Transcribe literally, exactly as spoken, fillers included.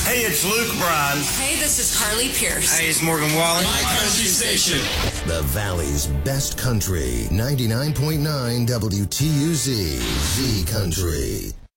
Hey, it's Luke Bryan. Hey, this is Carly Pierce. Hey, it's Morgan Wallen. My country station. The Valley's best country. ninety-nine point nine W T U Z. Z Country.